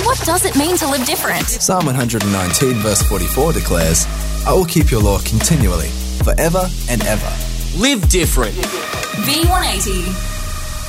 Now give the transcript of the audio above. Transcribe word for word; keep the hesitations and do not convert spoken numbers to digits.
What does it mean to live different? Psalm one nineteen verse forty-four declares, I will keep your law continually, forever and ever. Live different. V one eighty.